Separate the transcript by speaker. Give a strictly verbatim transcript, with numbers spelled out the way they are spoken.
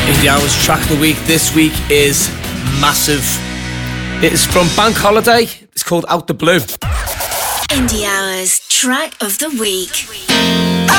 Speaker 1: Indie Hours track of the week this week is massive. It is from Bank Holiday. It's called Out the Blue.
Speaker 2: Indie Hours track of the week.